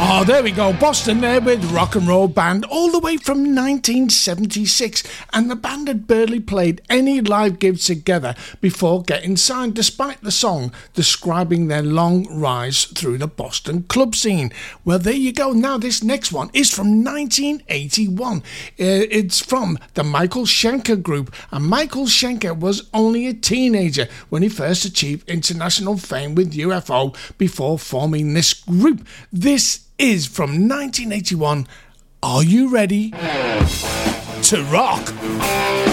Oh, there we go. Boston there with Rock and Roll Band all the way from 1976. And the band had barely played any live gigs together before getting signed, despite the song describing their long rise through the Boston club scene. Well, there you go. Now, this next one is from 1981. It's from the Michael Schenker Group. And Michael Schenker was only a teenager when he first achieved international fame with UFO before forming this group. This is from 1981. Are you ready to rock?